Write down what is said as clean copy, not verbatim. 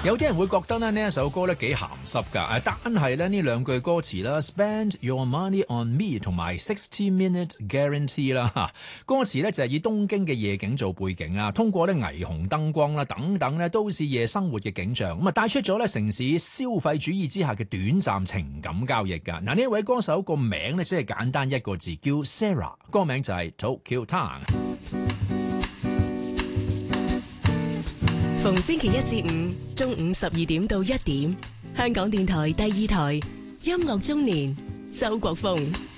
有啲人會覺得咧呢一首歌咧幾鹹濕㗎，單係咧呢兩句歌詞啦 ，Spend your money on me 同埋 60-minute guarantee 啦，歌詞咧就係以東京嘅夜景做背景啊，通過咧霓虹燈光啦等等咧都市夜生活嘅景象，咁啊帶出咗咧城市消費主義之下嘅短暫情感交易㗎。嗱，呢一位歌手個名咧只係簡單一個字，叫 Sarah， 歌名就係 Tokyo Town。 逢星期一至五中午12點到1點，香港電台第2台音樂中年，周國峰。